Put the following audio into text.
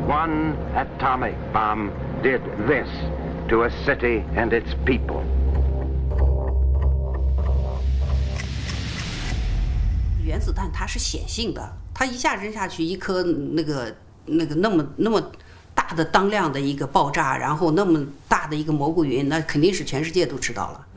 One atomic bomb did this to a city and its people. 原子弹它是显性的，它一下扔下去一颗那么大的当量的一个爆炸，然后那么大的一个蘑菇云，那肯定是全世界都知道了。